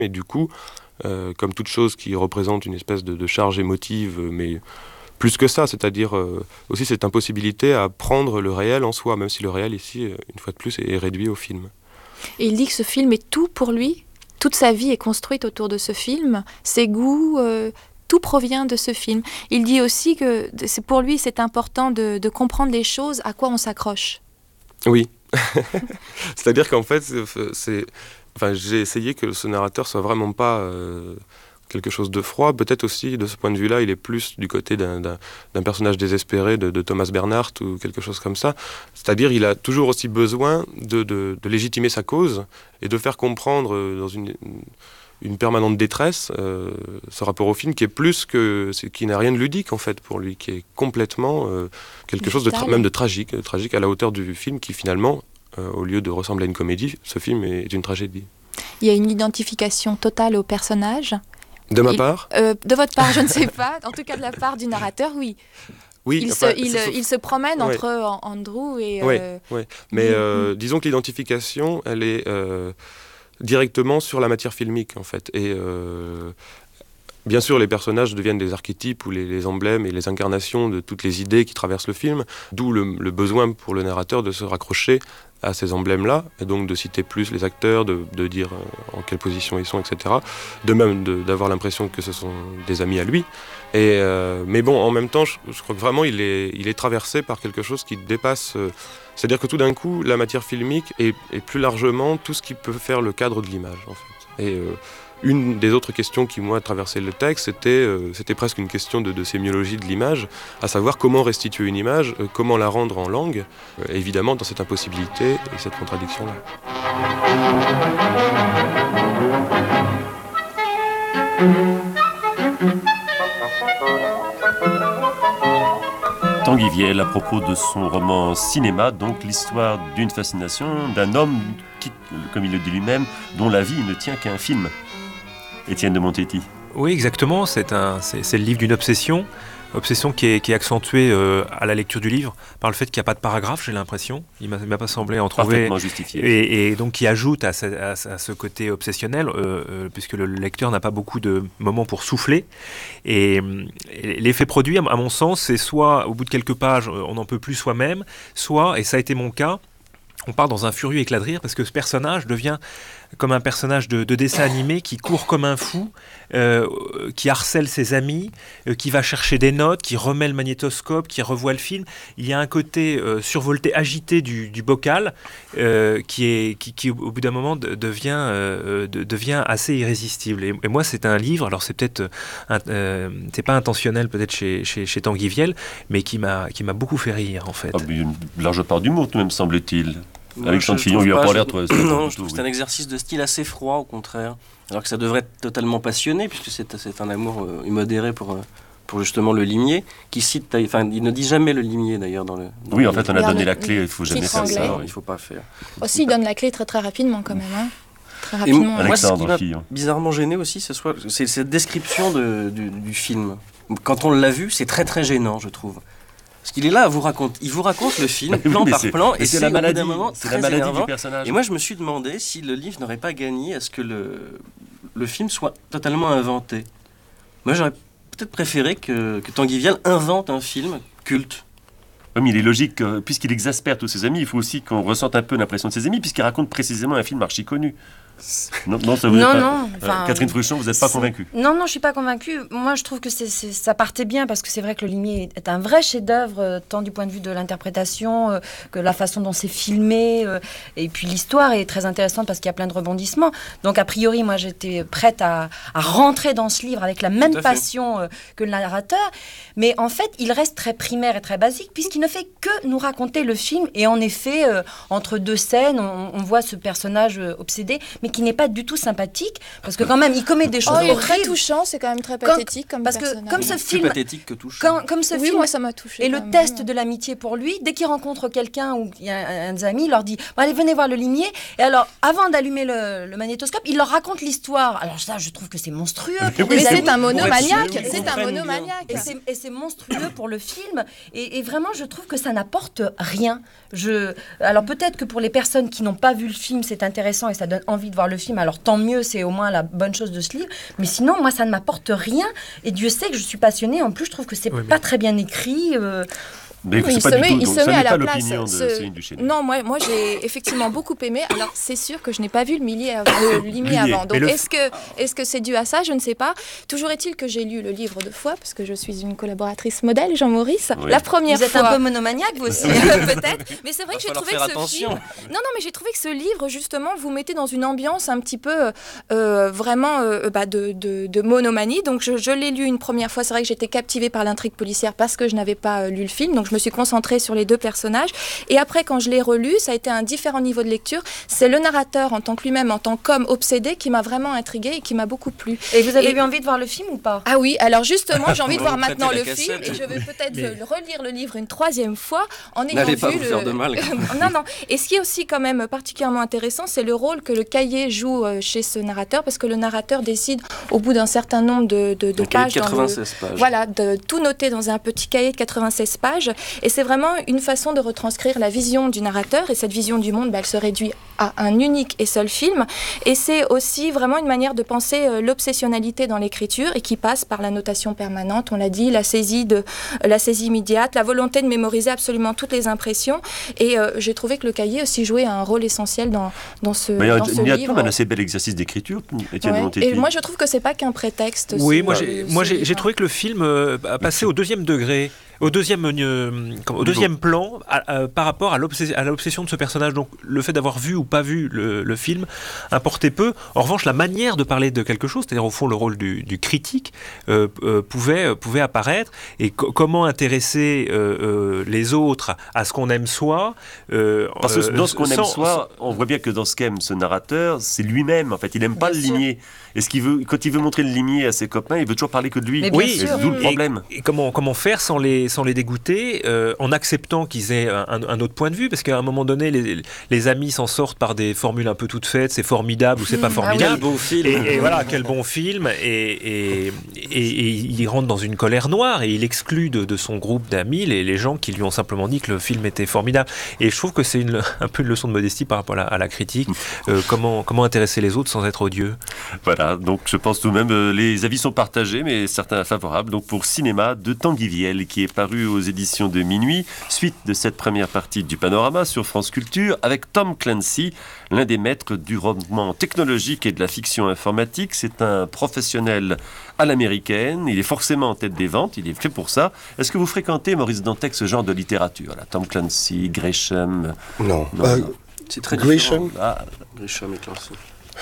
Et du coup, comme toute chose qui représente une espèce de charge émotive, mais plus que ça, c'est-à-dire aussi cette impossibilité à prendre le réel en soi, même si le réel ici, une fois de plus, est réduit au film. Et il dit que ce film est tout pour lui. Toute sa vie est construite autour de ce film. Ses goûts, tout provient de ce film. Il dit aussi que pour lui, c'est important de comprendre les choses, à quoi on s'accroche. Oui. C'est-à-dire qu'en fait, j'ai essayé que ce narrateur soit vraiment pas quelque chose de froid. Peut-être aussi, de ce point de vue-là, il est plus du côté d'un personnage désespéré de Thomas Bernhardt ou quelque chose comme ça. C'est-à-dire il a toujours aussi besoin de légitimer sa cause et de faire comprendre dans une permanente détresse ce rapport au film qui est qui n'a rien de ludique en fait pour lui, qui est complètement quelque chose même de tragique à la hauteur du film qui finalement, au lieu de ressembler à une comédie, ce film est une tragédie. Il y a une identification totale au personnage. De ma part De votre part, je ne sais pas. En tout cas, de la part du narrateur, oui. Oui, il se promène entre Andrew et... Oui. Mais disons que l'identification, elle est directement sur la matière filmique, en fait. Et bien sûr, les personnages deviennent des archétypes ou les emblèmes et les incarnations de toutes les idées qui traversent le film, d'où le besoin pour le narrateur de se raccrocher à ces emblèmes-là, et donc de citer plus les acteurs, de dire en quelle position ils sont, etc. De même d'avoir l'impression que ce sont des amis à lui. Mais bon, en même temps, je crois que vraiment il est traversé par quelque chose qui dépasse... c'est-à-dire que tout d'un coup, la matière filmique et plus largement tout ce qui peut faire le cadre de l'image, en fait. Et une des autres questions qui, moi, traversait le texte, c'était presque une question de sémiologie de l'image, à savoir comment restituer une image, comment la rendre en langue, évidemment dans cette impossibilité et cette contradiction-là. Tanguy Viel, à propos de son roman Cinéma, donc l'histoire d'une fascination d'un homme qui, comme il le dit lui-même, dont la vie ne tient qu'à un film. Étienne de Montetti. Oui, exactement. C'est le livre d'une obsession qui est accentuée à la lecture du livre par le fait qu'il n'y a pas de paragraphe, j'ai l'impression. Il ne m'a pas semblé en trouver. Parfaitement justifié. Et donc qui ajoute à ce côté obsessionnel, puisque le lecteur n'a pas beaucoup de moments pour souffler. Et l'effet produit, à mon sens, c'est soit au bout de quelques pages, on n'en peut plus soi-même, soit, et ça a été mon cas, on part dans un furieux éclat de rire parce que ce personnage devient comme un personnage de dessin animé qui court comme un fou, qui harcèle ses amis, qui va chercher des notes, qui remet le magnétoscope, qui revoit le film. Il y a un côté survolté, agité du bocal qui au bout d'un moment devient assez irrésistible. Et moi, c'est un livre, alors c'est peut-être c'est pas intentionnel peut-être chez Tanguy Viel, mais qui m'a beaucoup fait rire en fait. Mais une large part d'humour tout de même, semble-t-il. Alexandre Fillon, lui a pas l'air... Non, je trouve que c'est un exercice de style assez froid, au contraire. Alors que ça devrait être totalement passionné, puisque c'est un amour immodéré pour justement le limier, qui cite... Enfin, il ne dit jamais le limier, d'ailleurs, dans le... Oui, en fait, on a donné la clé, il ne faut jamais faire ça. Non, il ne faut pas faire. Aussi, il donne la clé très très rapidement, quand même. Hein. Très rapidement. Et moi, ce qui m'a bizarrement gêné aussi, c'est cette description du film. Quand on l'a vu, c'est très très gênant, je trouve. Parce qu'il est là, il vous raconte le film, plan par plan, et c'est la maladie, c'est la maladie du personnage. Et moi, je me suis demandé si le livre n'aurait pas gagné à ce que le film soit totalement inventé. Moi, j'aurais peut-être préféré que Tanguy Viel invente un film culte. Oui, mais il est logique, puisqu'il exaspère tous ses amis, il faut aussi qu'on ressente un peu l'impression de ses amis, puisqu'il raconte précisément un film archi connu. Non, ça vous non. Catherine Fruchon, vous n'êtes pas convaincue? Non, je ne suis pas convaincue. Moi, je trouve que ça partait bien, parce que c'est vrai que Le Limier est un vrai chef-d'œuvre, tant du point de vue de l'interprétation que la façon dont c'est filmé. Et puis l'histoire est très intéressante parce qu'il y a plein de rebondissements. Donc, a priori, moi, j'étais prête à rentrer dans ce livre avec la même passion que le narrateur. Mais en fait, il reste très primaire et très basique, puisqu'il ne fait que nous raconter le film. Et en effet, entre deux scènes, on voit ce personnage obsédé, mais qui n'est pas du tout sympathique, parce que quand même, il commet des choses horribles. Il est très touchant, c'est quand même très pathétique comme personnage. Parce que comme ce film... Plus pathétique que touchant. Comme ce oui, film moi, ça m'a touché. Et le test de l'amitié pour lui, dès qu'il rencontre quelqu'un ou il y a un des amis, il leur dit bon, allez, venez voir Le Limier. Et alors, avant d'allumer le magnétoscope, il leur raconte l'histoire. Alors ça, je trouve que c'est monstrueux. Mais c'est un monomaniaque. C'est un monomaniaque. Et c'est monstrueux pour le film. Et vraiment, je trouve que ça n'apporte rien. Alors peut-être que pour les personnes qui n'ont pas vu le film, c'est intéressant et ça donne envie envie de voir le film, alors tant mieux, c'est au moins la bonne chose de ce livre. Mais sinon, moi, ça ne m'apporte rien. Et Dieu sait que je suis passionnée. En plus, je trouve que c'est pas très bien écécrit. Mais il c'est pas du tout, donc se ça met n'est à pas la place. l'opinion de Céline Duchesne. Non, moi j'ai effectivement beaucoup aimé. Alors c'est sûr que je n'ai pas vu le Limier avant. Donc est-ce que c'est dû à ça? Je ne sais pas. Toujours est-il que j'ai lu le livre 2 fois parce que je suis une collaboratrice modèle, Jean-Maurice. Oui. La première Vous êtes fois. un peu monomaniaque, vous aussi. Peut-être. Mais c'est vrai que j'ai trouvé faire que ce attention. film. Non, mais j'ai trouvé que ce livre justement vous mettait dans une ambiance un petit peu vraiment de monomanie. Donc je l'ai lu une première fois. C'est vrai que j'étais captivée par l'intrigue policière parce que je n'avais pas lu le film. Donc je me suis concentrée sur les 2 personnages. Et après, quand je l'ai relu, ça a été un différent niveau de lecture. C'est le narrateur en tant que lui-même, en tant qu'homme obsédé, qui m'a vraiment intriguée et qui m'a beaucoup plu. Et vous avez eu envie de voir le film ou pas? Ah oui, alors justement, j'ai envie de voir Vous maintenant prêtez le la film cassette. et je vais peut-être relire le livre une 3e fois en ayant N'allez vu pas vous faire de mal. non. Et ce qui est aussi quand même particulièrement intéressant, c'est le rôle que le cahier joue chez ce narrateur, parce que le narrateur décide, au bout d'un certain nombre de pages, 96 pages. Voilà, de tout noter dans un petit cahier de 96 pages. Et c'est vraiment une façon de retranscrire la vision du narrateur. Et cette vision du monde, elle se réduit à un unique et seul film. Et c'est aussi vraiment une manière de penser l'obsessionnalité dans l'écriture et qui passe par la notation permanente, on l'a dit, la saisie immédiate, la volonté de mémoriser absolument toutes les impressions. Et j'ai trouvé que le cahier aussi jouait un rôle essentiel dans ce livre. Il y a un assez bel exercice d'écriture, Étienne de Montetti. Et moi, je trouve que c'est pas qu'un prétexte. Oui, moi j'ai trouvé que le film a passé au 2e degré. Au deuxième plan par rapport à l'obsession de ce personnage. Donc le fait d'avoir vu ou pas vu le film importait peu. En revanche, la manière de parler de quelque chose, c'est-à-dire au fond le rôle du critique, pouvait apparaître. Et comment intéresser les autres à ce qu'on aime soi. Parce que dans ce qu'on aime soi, on voit bien que dans ce qu'aime ce narrateur, c'est lui-même. En fait, il n'aime pas le limier. Et quand il veut montrer le limier à ses copains, il veut toujours parler que de lui. Oui, c'est d'où le problème. Et comment faire sans les dégoûter, en acceptant qu'ils aient un autre point de vue, parce qu'à un moment donné, les amis s'en sortent par des formules un peu toutes faites, c'est formidable ou c'est pas formidable. Quel bon film. Et voilà, quel bon film. Et il rentre dans une colère noire et il exclut de son groupe d'amis les gens qui lui ont simplement dit que le film était formidable. Et je trouve que c'est un peu une leçon de modestie par rapport à la critique. Comment intéresser les autres sans être odieux. Voilà, donc je pense tout de même, les avis sont partagés, mais certains favorables. Donc pour Cinéma de Tanguy Viel, qui est paru aux éditions de Minuit, suite de cette première partie du Panorama sur France Culture, avec Tom Clancy, l'un des maîtres du roman technologique et de la fiction informatique. C'est un professionnel à l'américaine, il est forcément en tête des ventes, il est fait pour ça. Est-ce que vous fréquentez, Maurice Dantec, ce genre de littérature là, Tom Clancy, Gresham? Non. C'est très Gresham. différent. Gresham et Clancy.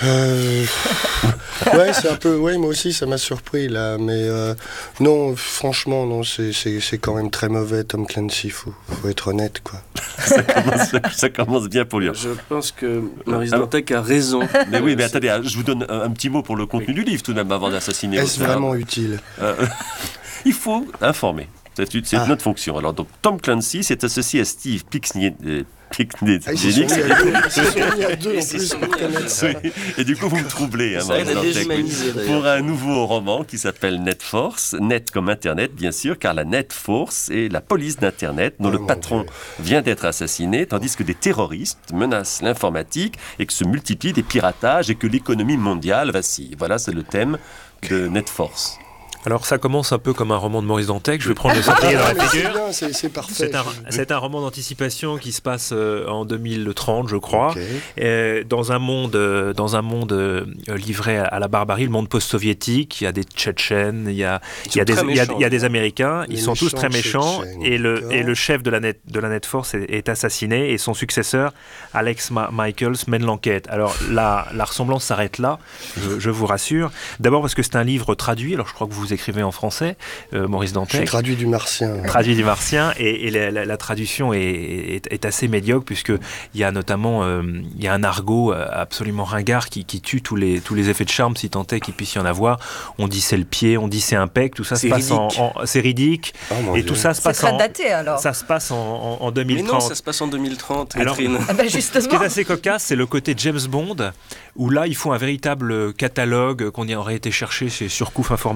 Ouais, c'est un peu. Ouais, moi aussi, ça m'a surpris là, mais non, franchement, non, c'est quand même très mauvais, Tom Clancy. Faut être honnête, quoi. ça commence bien pour lui. Je pense que Maurice Dantec a raison. Mais oui, mais attendez, je vous donne un petit mot pour le contenu du livre tout de même avant d'assassiner. Est-ce vraiment utile? Il faut informer. C'est notre fonction. Alors, donc, Tom Clancy s'est associé à Steve Pickney. Ils se sont mis à 2 en plus pour connaître ça. Oui. Et du coup, vous me troublez, pour un nouveau roman qui s'appelle Net Force, net comme Internet, bien sûr, car la Net Force est la police d'Internet dont le patron vient d'être assassiné, tandis que des terroristes menacent l'informatique et que se multiplient des piratages et que l'économie mondiale vacille. Voilà, c'est le thème de Net Force. Alors ça commence un peu comme un roman de Maurice Dantec, je vais prendre le sanglier dans la figure. C'est parfait. C'est un roman d'anticipation qui se passe en 2030, je crois, dans un monde livré à la barbarie, le monde post-soviétique. Il y a des Tchétchènes, il y a des Américains, ils sont tous très méchants, et le chef de la Net Force est assassiné, et son successeur, Alex Michaels, mène l'enquête. Alors la ressemblance s'arrête là, je vous rassure. D'abord parce que c'est un livre traduit, alors je crois que vous écrivez en français, Maurice Dantec. Je traduis du martien. Traduit du martien, et la traduction est assez médiocre, puisqu'il y a notamment il y a un argot absolument ringard qui tue tous les effets de charme, si tant est qu'il puisse y en avoir. On dit c'est le pied, on dit c'est un pec, tout ça se passe c'est ridique. Oh, et tout ça se passe très daté, alors. Ça se passe en 2030. Mais non, ça se passe en 2030, alors, justement. Ce qui est assez cocasse, c'est le côté James Bond, où là, il faut un véritable catalogue qu'on y aurait été chercher chez Surcouf Informatique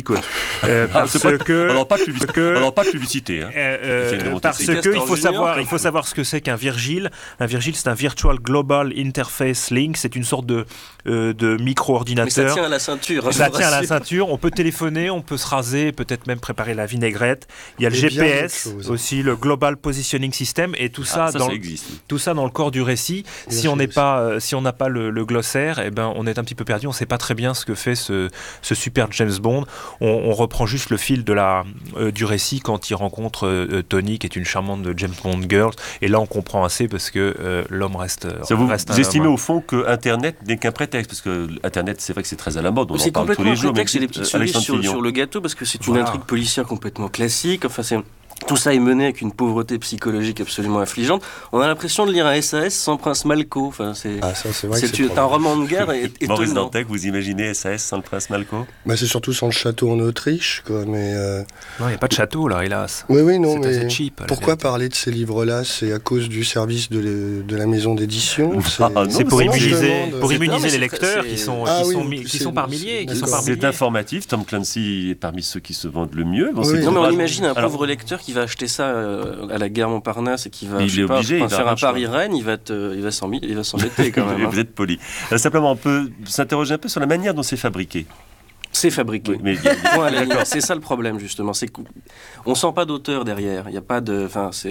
écoute. Parce que... Alors, pas de publicité. Hein. Parce qu'il faut savoir ce que c'est qu'un Virgil. Un Virgil, c'est un Virtual Global Interface Link. C'est une sorte de micro-ordinateur. Mais ça tient à la ceinture. Ça tient à la ceinture. On peut téléphoner, on peut se raser, peut-être même préparer la vinaigrette. Il y a le GPS, aussi le Global Positioning System, et tout ça dans le corps du récit. Si on n'a pas le glossaire, eh ben, on est un petit peu perdu. On ne sait pas très bien ce que fait ce super James Bond. On reprend juste le fil du récit quand il rencontre Tony, qui est une charmante James Bond girl. Et là, on comprend assez parce que l'homme reste. Vous estimez au fond que Internet n'est qu'un prétexte, parce que Internet, c'est vrai que c'est très à la mode. On en parle tous les jours. C'est des petites cerises sur le gâteau, parce que c'est une intrigue policière complètement classique. Enfin, tout ça est mené avec une pauvreté psychologique absolument affligeante. On a l'impression de lire un SAS sans Prince Malko. Enfin, c'est un roman de guerre étonnant. Maurice Dantec, vous imaginez SAS sans le Prince Malko ? C'est surtout sans le château en Autriche, quoi. Mais non, il n'y a pas de château là, hélas. Oui, non, c'est mais assez cheap. Pourquoi parler de ces livres-là ? C'est à cause du service de la maison d'édition. C'est pour immuniser les lecteurs qui sont par milliers. C'est informatif. Tom Clancy est parmi ceux qui se vendent le mieux. Non, mais on imagine un pauvre lecteur qui va acheter ça à la gare Montparnasse et qui va faire un Paris-Rennes, il va s'embêter quand même. Vous êtes poli. Simplement, on peut s'interroger un peu sur la manière dont c'est fabriqué. C'est fabriqué. Oui, mais c'est ça le problème, justement. On sent pas d'auteur derrière. Il y a pas de...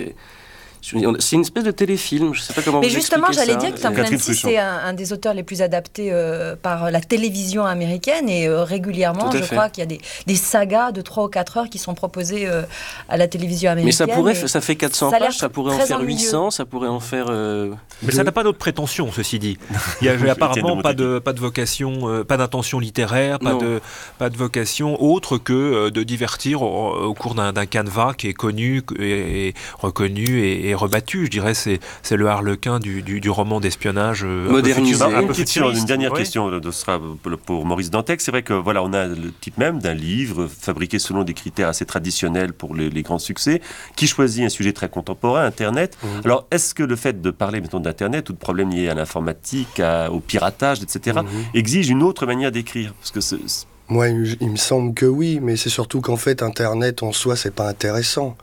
C'est une espèce de téléfilm, je ne sais pas comment vous expliquer ça. Mais justement, j'allais dire que Tom Clancy, c'est un des auteurs les plus adaptés par la télévision américaine, et régulièrement, je crois qu'il y a des sagas de 3 ou 4 heures qui sont proposées à la télévision américaine. Mais ça fait 400 pages, ça pourrait en faire 800, ça pourrait en faire... Mais ça n'a pas d'autres prétentions, ceci dit. Il n'y a apparemment pas de vocation, pas d'intention littéraire, pas de vocation autre que de divertir au cours d'un canevas qui est connu et reconnu et rebattu, je dirais, c'est le harlequin du roman d'espionnage modernisé. Une dernière question sera pour Maurice Dantec. C'est vrai que on a le type même d'un livre fabriqué selon des critères assez traditionnels pour les grands succès, qui choisit un sujet très contemporain, Internet. Alors, est-ce que le fait de parler, mettons, d'Internet ou de problèmes liés à l'informatique, au piratage, etc., exige une autre manière d'écrire ? Parce que moi, il me semble que oui, mais c'est surtout qu'en fait, Internet en soi, c'est pas intéressant.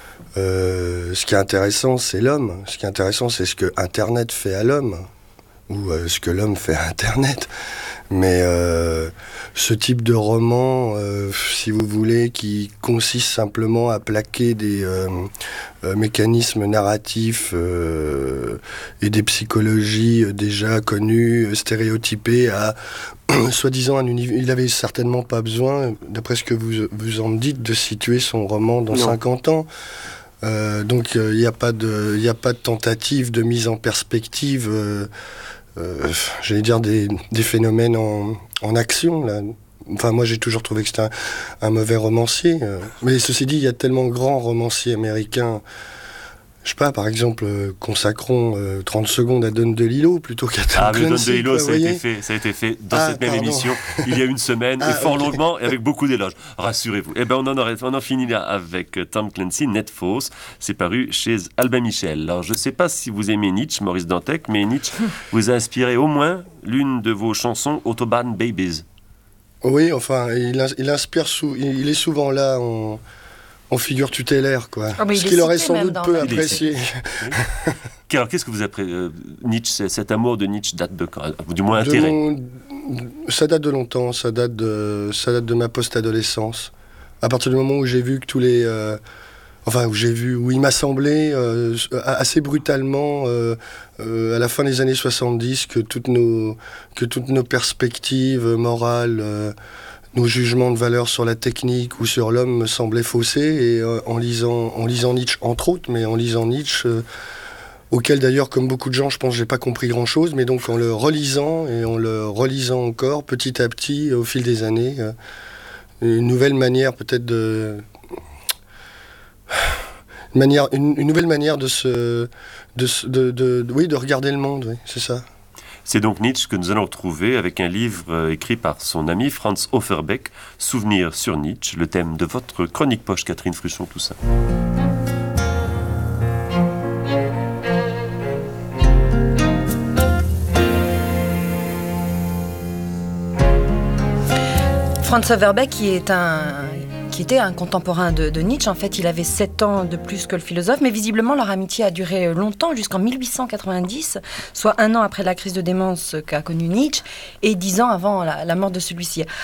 Ce qui est intéressant, c'est l'homme. Ce qui est intéressant, c'est ce que Internet fait à l'homme, ou ce que l'homme fait à Internet. Mais ce type de roman, si vous voulez, qui consiste simplement à plaquer des mécanismes narratifs et des psychologies déjà connues, stéréotypées, à soi-disant un univers. Il n'avait certainement pas besoin, d'après ce que vous en dites, de situer son roman dans 50 ans. Donc il n'y a pas de tentative de mise en perspective, j'allais dire des phénomènes en action là. Enfin, moi j'ai toujours trouvé que c'était un mauvais romancier, mais ceci dit, il y a tellement de grands romanciers américains. Je sais pas, par exemple, consacrons 30 secondes à Don DeLillo plutôt qu'à Tom Clancy. Don DeLillo, ça a été fait dans cette même émission il y a une semaine, et fort longuement, et avec beaucoup d'éloges. Rassurez-vous. Eh ben, on en finit là avec Tom Clancy, Net Force. C'est paru chez Albin Michel. Alors, je ne sais pas si vous aimez Nietzsche, Maurice Dantec, mais Nietzsche vous a inspiré au moins l'une de vos chansons, Autobahn Babies. Oui, enfin, il est souvent là en figure tutélaire, quoi. Ce qu'il aurait sans doute peu apprécié. Alors, qu'est-ce que vous appréciez Nietzsche, cet amour de Nietzsche date de quand ? Du moins intérêt. Ça date de longtemps, ça date de ma post-adolescence. À partir du moment où j'ai vu que tous les... où il m'a semblé assez brutalement, à la fin des années 70, que toutes nos perspectives morales... nos jugements de valeur sur la technique ou sur l'homme me semblaient faussés, et en lisant Nietzsche, entre autres, mais en lisant Nietzsche, auquel d'ailleurs, comme beaucoup de gens, je pense, j'ai pas compris grand-chose, mais donc en le relisant et en le relisant encore, petit à petit, au fil des années, une nouvelle manière peut-être une nouvelle manière de regarder le monde, oui, c'est ça. C'est donc Nietzsche que nous allons retrouver avec un livre écrit par son ami Franz Offerbeck, Souvenirs sur Nietzsche, le thème de votre chronique poche, Catherine Fruchon, tout ça. Franz Werbeck, qui était un contemporain de Nietzsche. En fait, il avait 7 ans de plus que le philosophe, mais visiblement leur amitié a duré longtemps, jusqu'en 1890, soit 1 an après la crise de démence qu'a connue Nietzsche, et 10 ans avant la mort de celui-ci.